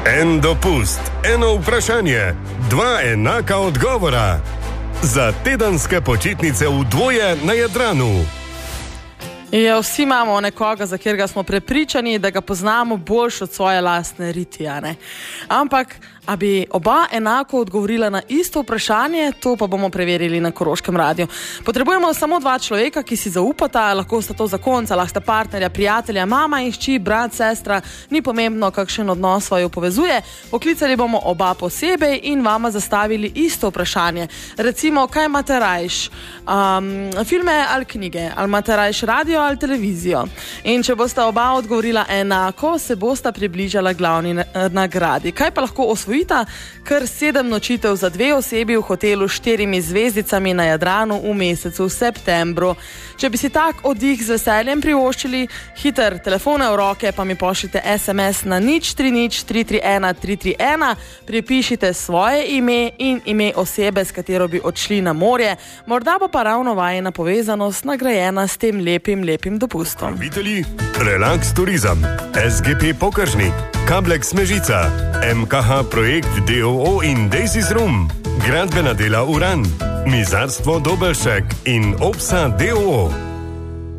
En dopust, eno vprašanje, dva enaka odgovora. Za tedenske počitnice v dvoje na Jadranu. Ja, vsi imamo nekoga, za katerega smo prepričani, da ga poznamo boljš od svoje lastne riti, a ne? Ampak, a bi oba enako odgovorila na isto vprašanje, to pa bomo preverili na Koroškem radiju. Potrebujemo samo dva človeka, ki si zaupata, lahko sta to zakonca, lahko sta partnerja, prijatelja, mama in hči, brat, sestra, ni pomembno, kakšen odnos vaju povezuje. Poklicali bomo oba posebej in vama zastavili isto vprašanje. Recimo, kaj imate rajš? Filme ali knjige? Ali imate rajš radio ali televizijo? In če bosta oba odgovorila enako, se bosta približala glavni nagradi. Kaj pa lahko osvojita? Kar 7 nočitev za 2 osebi v hotelu s 4 zvezdicami na Jadranu v mesecu septembru. Če bi si tak oddih z veseljem privoščili, hiter telefone v roke, pa mi pošljite SMS na 030 331 331, pripišite svoje ime in ime osebe, s katero bi odšli na morje. Morda bo pa ravno vajina povezanost nagrajena s tem lepim dopustom. Videli? Relax Turizem, SGP Pokršnik, Kablek Smežica, MKH Projekt DOO in Daisys Room, Gradbena dela Uran, Mizarstvo Dobelšek in Opsa DOO.